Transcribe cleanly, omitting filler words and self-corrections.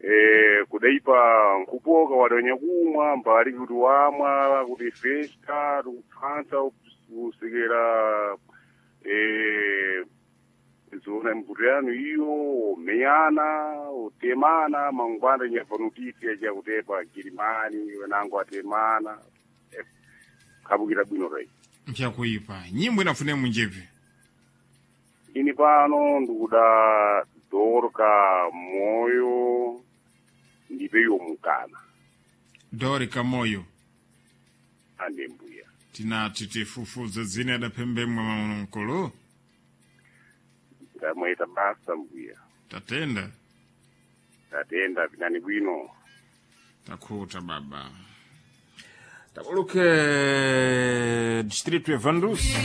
kudaipa nkupoka wadonye kumwa mbali kuti wamwa kuti festa tukupfansa kusekera zona mbuto yanu iyo meyana utemana mangwanda nyapanutisi chakutepa kilimani wenango atemana kabukira bwino rai nchakuipa nyimbo inafune munjepe ini pano ndikuda dorka moyo ndipeyo mukana dorka moyo ande mbuya tinati tifufuza zine adapembemwa maunukulu ngamweta basa mbuya tatenda pinani bwino takuta baba takuluke district ya Vandus